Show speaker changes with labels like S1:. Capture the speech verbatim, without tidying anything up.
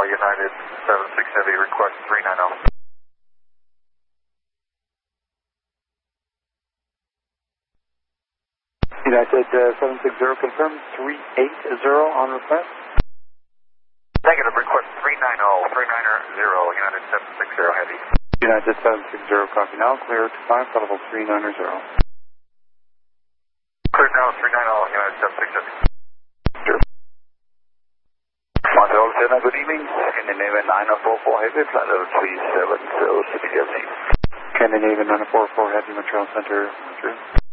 S1: United seven six Heavy, request three nine zero.
S2: United uh, seven six zero, confirm three eight zero on request.
S1: Negative, request three nine zero, three nine zero, United seven six zero Heavy.
S2: United seven six zero, copy now, clear to five, level three nine zero.
S1: Clear now, three nine zero, United seven six Heavy.
S2: Sure.
S3: Montreal Center, good evening. Scandinavian nine four four Heavy, flight level three seven zero, City Jersey.
S2: Scandinavian nine four four Heavy, Montreal Center, Montreal.